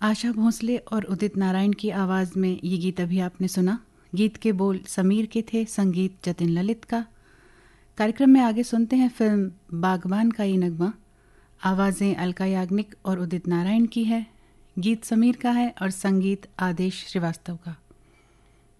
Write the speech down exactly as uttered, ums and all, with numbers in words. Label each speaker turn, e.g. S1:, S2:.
S1: आशा भोसले और उदित नारायण की आवाज़ में ये गीत अभी आपने सुना। गीत के बोल समीर के थे, संगीत जतिन ललित का। कार्यक्रम में आगे सुनते हैं फिल्म बागबान का ये नगमा। आवाज़ें अलका याग्निक और उदित नारायण की है, गीत समीर का है और संगीत आदेश श्रीवास्तव का।